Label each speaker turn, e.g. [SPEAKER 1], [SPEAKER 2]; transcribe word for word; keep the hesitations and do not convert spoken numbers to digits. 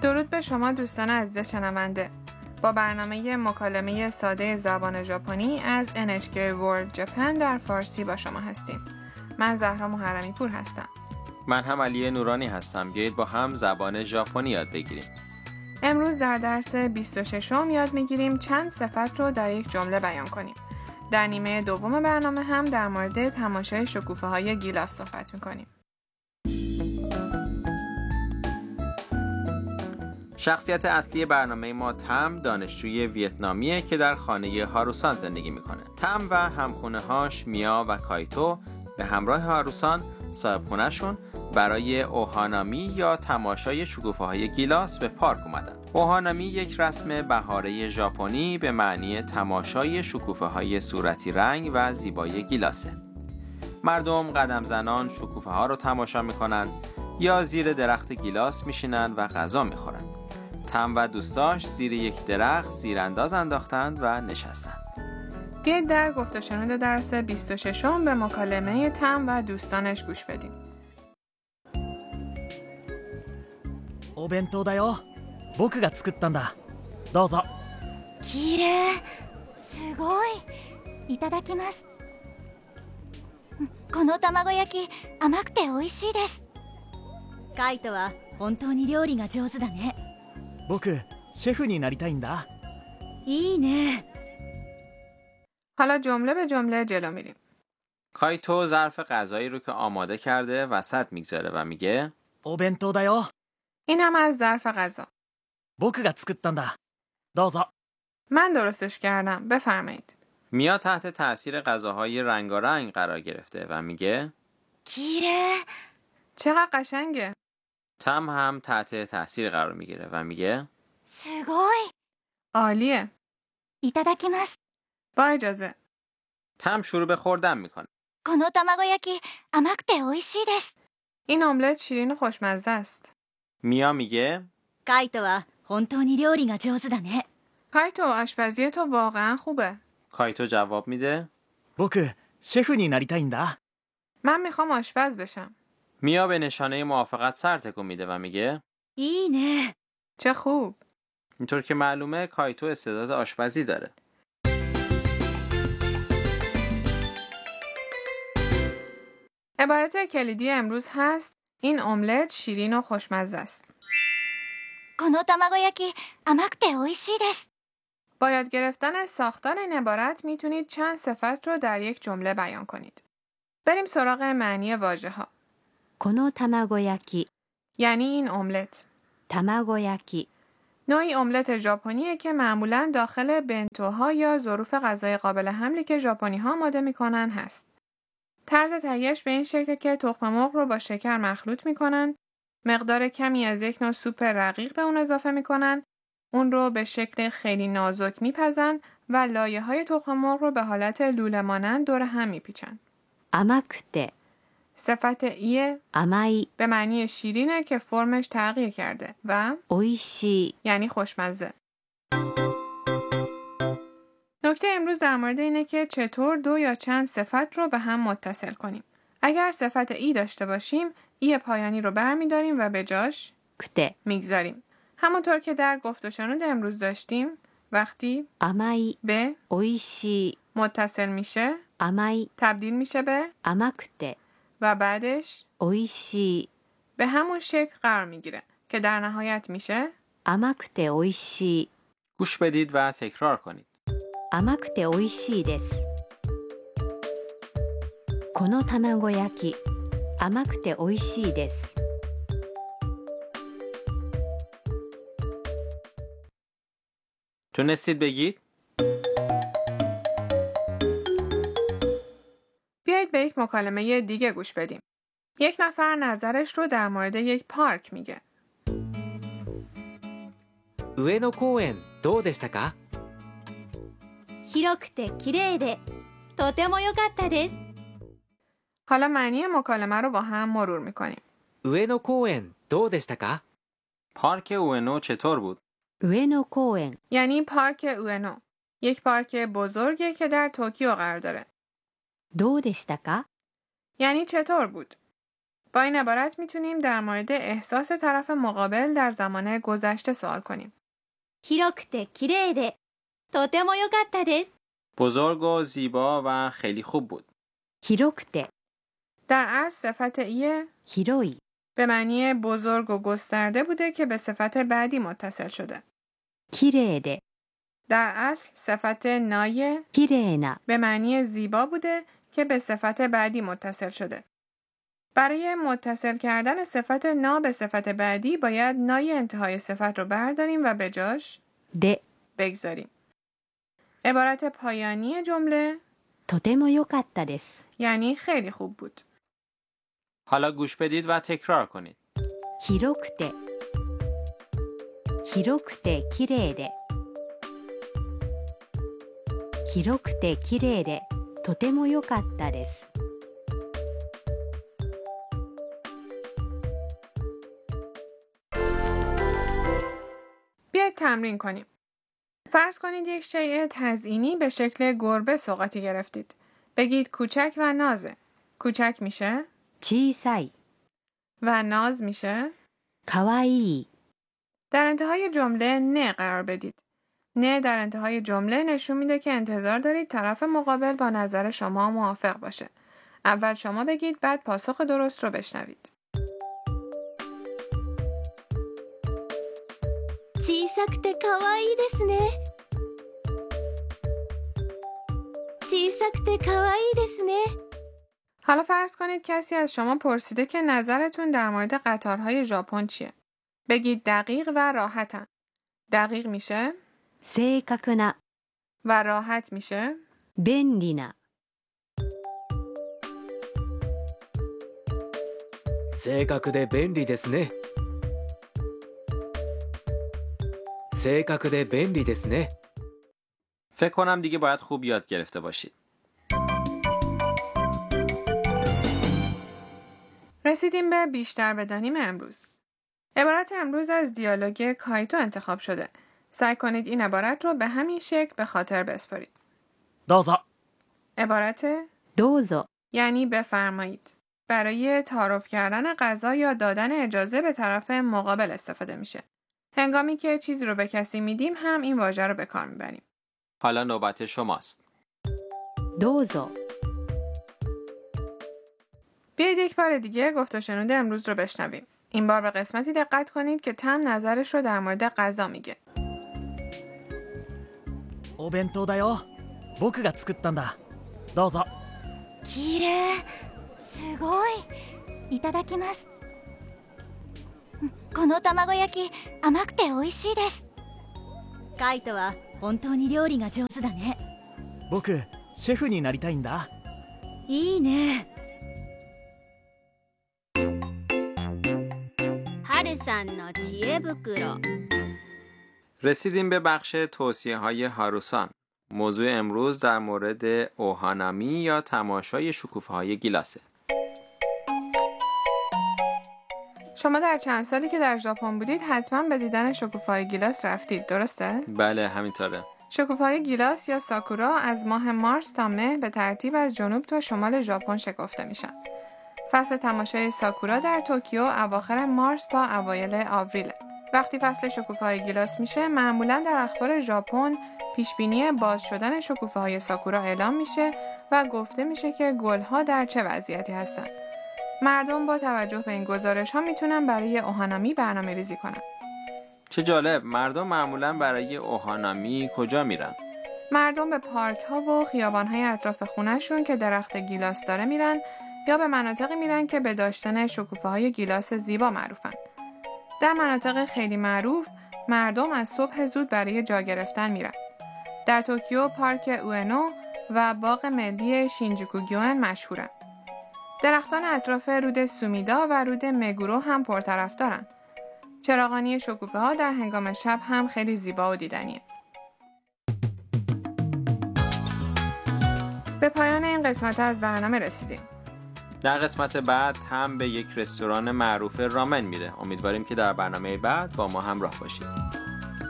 [SPEAKER 1] درود به شما دوستان عزیز شنونده. با برنامه مکالمه ساده زبان ژاپنی از ان اچ کی World Japan در فارسی با شما هستیم. من زهرا محرمی پور هستم.
[SPEAKER 2] من هم علی نورانی هستم. بیایید با هم زبان ژاپنی یاد بگیریم.
[SPEAKER 1] امروز در درس بیست و ششم یاد میگیریم چند صفت رو در یک جمله بیان کنیم. در نیمه دوم برنامه هم در مورد تماشای شکوفه های گیلاس صحبت میکنیم.
[SPEAKER 2] شخصیت اصلی برنامه ما تم دانشجوی ویتنامیه که در خانه هاروسان زندگی میکنه. تم و همخونه هاش میا و کایتو به همراه هاروسان صاحب خونه‌شون برای اوهانامی یا تماشای شکوفه های گیلاس به پارک اومدن. اوهانامی یک رسم بهاره ژاپنی به معنی تماشای شکوفه های صورتی رنگ و زیبای گیلاسه. مردم قدم زنان شکوفه ها رو تماشا میکنن یا زیر درخت گیلاس میشینن و غذا میخورن. تم و دوستاش زیر یک درخت زیرانداز انداختند و نشستند.
[SPEAKER 1] بیایید در گفت و شنود درس بیست و ششم به مکالمه تم و دوستانش گوش بدیم.
[SPEAKER 3] お弁当だよ。僕が作ったんだ。どうぞ。
[SPEAKER 4] きれい。すごい。いただきます。この卵焼き甘くて美味しいです。カイトは本当に料理が上手だね。
[SPEAKER 3] 僕シェフになりたいんだ。
[SPEAKER 4] いいね。
[SPEAKER 1] حالا جمله به جمله جلو میریم.
[SPEAKER 2] کایتو ظرف غذایی رو که آماده کرده وسط میگذاره و میگه
[SPEAKER 3] お弁当だよ。
[SPEAKER 1] این هم از ظرف غذا.
[SPEAKER 3] 僕が作ったんだ。どうぞ。
[SPEAKER 1] من درستش کردم. بفرمایید.
[SPEAKER 2] میا تحت تأثیر غذاهای رنگارنگ قرار گرفته و میگه
[SPEAKER 4] きれい。
[SPEAKER 1] چقدر قشنگه.
[SPEAKER 2] تم هم تحت تأثیر قرار میگیره و میگه
[SPEAKER 4] すごい。
[SPEAKER 1] عالیه.
[SPEAKER 4] いただきます。
[SPEAKER 1] با اجازه.
[SPEAKER 2] تم شروع به خوردن میکنه.
[SPEAKER 4] この卵焼き甘くて美味しいです。
[SPEAKER 1] این املت شیرین و خوشمزه است.
[SPEAKER 2] میا میگه
[SPEAKER 4] カイトは本当に料理が上手だね。
[SPEAKER 1] کایتو آشپزی تو واقعا خوبه.
[SPEAKER 2] کایتو جواب میده
[SPEAKER 3] 僕シェフになりたいんだ。
[SPEAKER 1] من میخوام آشپز بشم.
[SPEAKER 2] میا به نشانه موافقت سر تکون میده و میگه
[SPEAKER 4] いいね。
[SPEAKER 1] چه خوب.
[SPEAKER 2] اینطور که معلومه کایتو استعداد آشپزی داره.
[SPEAKER 1] عبارت کلیدی امروز هست این املت شیرین و خوشمزه است.
[SPEAKER 4] この卵焼き甘くて美味しいです。
[SPEAKER 1] با یاد گرفتن ساختار این عبارت میتونید چند صفت رو در یک جمله بیان کنید. بریم سراغ معنی واژه ها.
[SPEAKER 4] この卵焼き
[SPEAKER 1] یعنی این املت.
[SPEAKER 4] 卵焼き
[SPEAKER 1] نوعی املت ژاپنیه که معمولاً داخل بنتوها یا ظروف غذای قابل حملی که ژاپنی ها آماده میکنن هست. طرز تهیه‌اش به این شکل که تخم مرغ رو با شکر مخلوط میکنن، مقدار کمی از یک نوع سوپ رقیق به اون اضافه میکنن، اون رو به شکل خیلی نازک میپزن و لایه‌های تخم مرغ رو به حالت لوله مانند دور هم میپیچن.
[SPEAKER 4] 甘くて
[SPEAKER 1] صفت ای
[SPEAKER 4] 甘い
[SPEAKER 1] به معنی شیرینه که فرمش تغییر کرده و
[SPEAKER 4] 美味しい
[SPEAKER 1] یعنی خوشمزه. نکته امروز در مورد اینه که چطور دو یا چند صفت رو به هم متصل کنیم. اگر صفت ای داشته باشیم، ای پایانی رو برمی‌داریم و به جاش
[SPEAKER 4] くて
[SPEAKER 1] میگذاریم. همونطور که در گفت و شنود امروز داشتیم، وقتی
[SPEAKER 4] 甘い
[SPEAKER 1] به
[SPEAKER 4] 美味しい
[SPEAKER 1] متصل میشه،
[SPEAKER 4] 甘い
[SPEAKER 1] تبدیل میشه به
[SPEAKER 4] 甘くて
[SPEAKER 1] و بعدش
[SPEAKER 4] 美味しい
[SPEAKER 1] به همون شکل قرار میگیره که در نهایت میشه
[SPEAKER 4] 甘くて美味しい
[SPEAKER 2] گوش بدید و تکرار کنید.
[SPEAKER 4] 甘くて美味しいです。この卵焼き甘くて美味しいです。
[SPEAKER 2] تونستید بگید؟
[SPEAKER 1] بیایید به یک مکالمه دیگه گوش بدیم. یک نفر نظرش رو در مورد یک پارک میگه.
[SPEAKER 5] 上野公園どうでしたか？
[SPEAKER 4] 広くて綺麗でとても良かったです。
[SPEAKER 1] حالا معنی مکالمه رو با هم مرور میکنیم.
[SPEAKER 5] 上野公園どうでしたか？
[SPEAKER 2] پارک اوئنو چطور بود؟
[SPEAKER 4] 上野公園
[SPEAKER 1] یعنی پارک اوئنو. یک پارک بزرگه که در توکیو قرار داره.
[SPEAKER 4] どうでしたか
[SPEAKER 1] یعنی چطور بود؟ با این عبارت میتونیم در مورد احساس طرف مقابل در زمان گذشته سوال کنیم.
[SPEAKER 4] 広くて綺麗でとても良かったです。
[SPEAKER 2] بزرگ و زیبا و خیلی خوب بود.
[SPEAKER 4] 広くて
[SPEAKER 1] در اصل صفت ایه
[SPEAKER 4] 広い
[SPEAKER 1] به معنی بزرگ و گسترده بوده که به صفت بعدی متصل شده.
[SPEAKER 4] 綺麗で
[SPEAKER 1] در اصل صفت نای
[SPEAKER 4] 綺麗な
[SPEAKER 1] به معنی زیبا بوده که به صفت بعدی متصل شده. برای متصل کردن صفت نا به صفت بعدی باید نای انتهای صفت رو برداریم و به جاش
[SPEAKER 4] で
[SPEAKER 1] بگذاریم. عبارت پایانی جمله
[SPEAKER 4] とても良かったです。
[SPEAKER 1] یعنی خیلی خوب بود.
[SPEAKER 2] حالا گوش بدید و تکرار کنید.
[SPEAKER 4] 広くて広くて綺麗で広くて綺麗でとても良かったです。
[SPEAKER 1] بیاید تمرین کنیم. فرض کنید یک شیء تزئینی به شکل گربه سوغاتی گرفتید. بگید کوچک و نازه. کوچک میشه
[SPEAKER 4] 小さい
[SPEAKER 1] و ناز میشه.
[SPEAKER 4] かわいい
[SPEAKER 1] در انتهای جمله نه قرار بدید. نه در انتهای جمله نشون میده که انتظار دارید طرف مقابل با نظر شما موافق باشه. اول شما بگید بعد پاسخ درست رو بشنوید.
[SPEAKER 4] 小さくてかわいいですね。小さくてかわいいですね。
[SPEAKER 1] حالا فرض کنید کسی از شما پرسیده که نظرتون در مورد قطارهای ژاپن چیه؟ بگید دقیق و راحتن. دقیق میشه
[SPEAKER 4] 正確な
[SPEAKER 1] و راحت میشه
[SPEAKER 4] 便利な
[SPEAKER 5] 正確で便利ですね。正確で便利ですね。
[SPEAKER 2] فکر کنم دیگه باید خوب یاد گرفته باشید.
[SPEAKER 1] رسیدیم به بیشتر بدانیم امروز. عبارت امروز از دیالوگ کایتو انتخاب شده. سعی کنید این عبارت رو به همین شکل به خاطر بسپارید.
[SPEAKER 3] どうぞ
[SPEAKER 1] عبارت
[SPEAKER 4] どうぞ
[SPEAKER 1] یعنی بفرمایید. برای تعارف کردن غذا یا دادن اجازه به طرف مقابل استفاده میشه. هنگامی که چیزی رو به کسی میدیم هم این واژه رو به کار میبریم.
[SPEAKER 2] حالا نوبت شماست.
[SPEAKER 4] どうぞ
[SPEAKER 1] بیایید یک بار دیگه گفت و شنود امروز رو بشنویم. این بار به قسمتی دقت کنید که تم نظرش رو در مورد غذا میگه.
[SPEAKER 3] お弁当だよ僕が作ったんだどうぞ
[SPEAKER 4] きれいすごいいただきます。この卵焼き甘くて美味しいです。カイトは本当に料理が上手だね。
[SPEAKER 3] 僕シェフになりたいんだ
[SPEAKER 4] いいね。はるさんの知恵袋
[SPEAKER 2] رسیدیم به بخش توصیه های هاروسان. موضوع امروز در مورد اوهانامی یا تماشای شکوفه های گیلاسه.
[SPEAKER 1] شما در چند سالی که در ژاپن بودید حتما به دیدن شکوفه‌های گیلاس رفتید، درسته؟
[SPEAKER 2] بله همینطوره.
[SPEAKER 1] شکوفه‌های گیلاس یا ساکورا از ماه مارس تا مه به ترتیب از جنوب تا شمال ژاپن شکفته میشن. فصل تماشای ساکورا در توکیو اواخر مارس تا اوایل آوریل. وقتی فصل شکوفه‌های گیلاس میشه، معمولاً در اخبار ژاپن پیشبینی باز شدن شکوفه‌های ساکورا اعلام میشه و گفته میشه که گل‌ها در چه وضعیتی هستن. مردم با توجه به این گزارش‌ها میتونن برای اوهانامی برنامه‌ریزی کنن.
[SPEAKER 2] چه جالب، مردم معمولاً برای اوهانامی کجا میرن؟
[SPEAKER 1] مردم به پارک‌ها و خیابان‌های اطراف خونه‌شون که درخت گیلاس داره میرن یا به مناطقی میرن که به داشتن شکوفه‌های گیلاس زیبا معروفن. در مناطق خیلی معروف، مردم از صبح زود برای جا گرفتن میرن. در توکیو پارک اوئنو و باغ ملی شینجوکوگیون مشهورن. درختان اطراف رود سومیدا و رود مگورو هم پرطرفدارن. چراغانی شکوفه‌ها در هنگام شب هم خیلی زیبا و دیدنیه. به پایان این قسمت از برنامه رسیدیم.
[SPEAKER 2] در قسمت بعد هم به یک رستوران معروف رامن میره. امیدواریم که در برنامه بعد با ما همراه باشید.